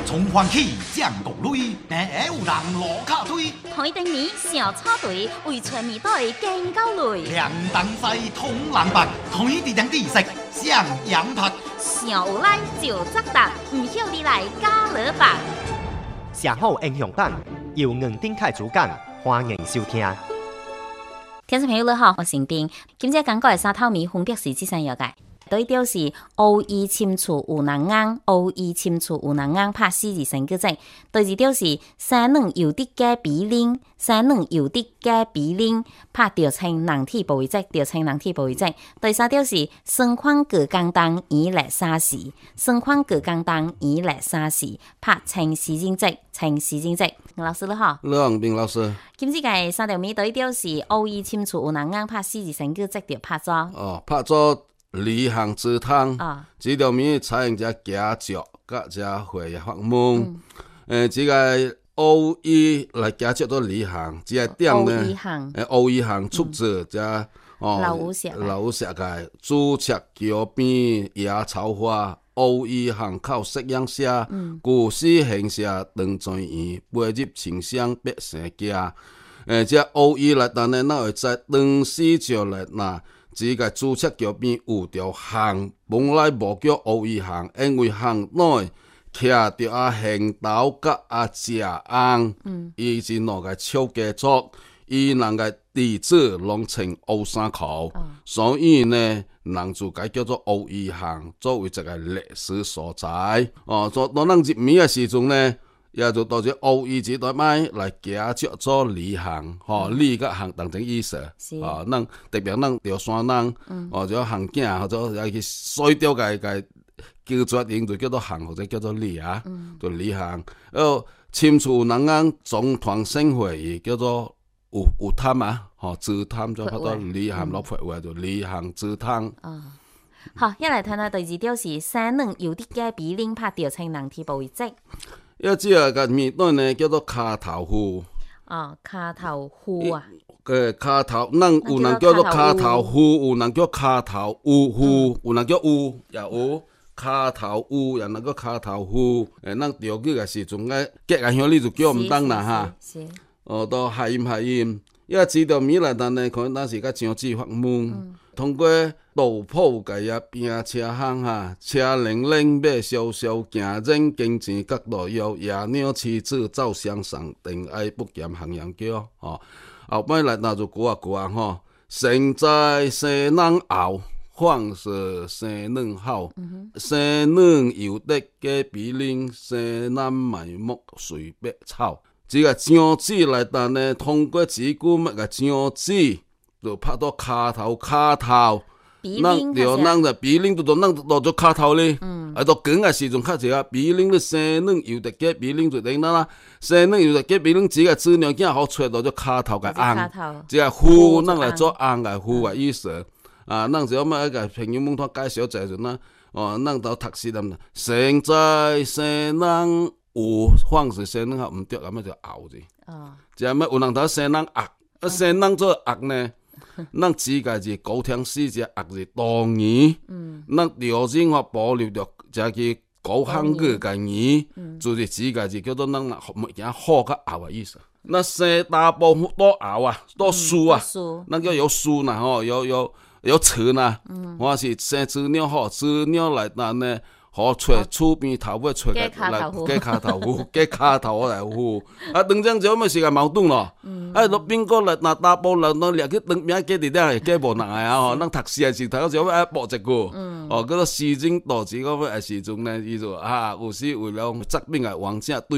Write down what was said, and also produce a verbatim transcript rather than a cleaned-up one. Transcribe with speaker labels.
Speaker 1: 从欢喜降国内，硬有人落卡推。
Speaker 2: 台灯年小草队为全面队更高累。
Speaker 1: 两东西通南北，台地两地色上洋拍。
Speaker 2: 上有来就扎达，唔晓你来加勒吧。
Speaker 3: 社好英雄党由硬顶开主讲，欢迎收听。
Speaker 2: 听众朋友你好，我是丁。今朝讲过的三套米分别是这三样嘅。对调是乌衣深处有人硬，乌衣深处有人硬，拍四字成句仔。第二调是三两有啲嘅比零，三两有啲嘅比零，拍调稱人體部位仔，調稱人體部位仔。第三調是雙框各工當以嚟沙時，雙框各工當以嚟沙時，拍稱時間仔，稱時間仔。老師你好，
Speaker 4: 你好，冰老師。
Speaker 2: 今次嘅三條米對調是烏衣深處有人硬，拍四字成句仔就拍咗。
Speaker 4: 哦，拍咗。離行之湯，這條麵採用隻夾腳，甲隻回發夢。誒、嗯，這個烏衣來夾腳都離行，這個點呢？誒，烏衣行出自隻哦，老五石老五石嘅朱雀橋邊野草花，烏衣行靠夕陽下，故事形社當專員背入情商百姓家。誒，這烏衣來但呢，那會在當時就來那。這個朱雀橋邊有條巷，本來無叫烏衣巷，因為巷內徛着啊行道甲啊食翁，伊是兩個超家族，伊兩個地址攏稱烏山口，哦、所以呢，人就改叫做烏衣巷，作為一個歷史所在。哦，所當咱入面嘅時陣呢。也就到這烏衣這台麥來夾腳做離行，吼，離個行當成意思，哦，咱特別咱條山人，哦，就行徑或者也去衰掉個個叫決定就叫做行或者叫做離啊，就離行。哦，深處人講總團盛會叫做有有貪啊，吼，自貪就叫做離行落魄話就離行自貪。
Speaker 2: 好，一嚟睇下第二條是三兩有啲嘅比零拍調稱人體部位積。
Speaker 4: 一隻個麵段呢叫做卡頭糊。
Speaker 2: 哦，卡頭糊啊。
Speaker 4: 誒，卡頭，咱有人叫做卡頭糊，有人叫卡頭烏糊，有人叫烏也有卡頭烏，也能叫卡頭糊。誒，咱調句嘅時陣咧，結個鄉里就叫唔當啦哈。是。哦，到下音下音，一指條米來但呢，可能當時個上字發夢，通過。道鋪個呀拼車行哈，車零零馬蕭蕭行人經濟角度有野鳥妻子走向上，定愛不減行人叫哦。後擺來那就過啊過啊吼，生在西南後，方是西南好，西南有得嘅比鄰，西南埋木隨白草。這個章子來但呢，通過字句乜個章子，就拍到卡頭卡頭。咱對，咱就比鄰就到咱落咗卡頭咧，啊到講嘅時陣較濟啊，比鄰咧西南有得嘅比鄰就等咱啦，西南有得嘅比鄰只個資料件好出到咗卡頭嘅紅，只個糊咱來做紅嘅糊嘅意思，啊，咱就乜一個朋友們介紹就係啦，哦，咱到讀書咁啦，生在西南有，方是西南唔對，咁樣就拗字，就係乜有人到西南壓，啊西南做壓呢？咱指個是高聽四隻壓是多語，咱調整或保留着這個高漢語嘅語，就是指個是叫做咱物件好個拗嘅意思。那西大部多拗啊，多樹啊，咱叫有樹呐，吼，有有有樹呐，或是生資料好，資料來但呢。好找厝邊頭尾找個來加卡頭糊，加卡頭來糊，啊，當陣就咪是個矛盾咯。啊，落邊個來那大波來那掠去當邊加啲啲加無能啊，吼，咱讀書嘅時頭就咪搏一個，哦，嗰個時政導致嗰個時陣呢，伊就啊，有時為了側邊嘅王者對。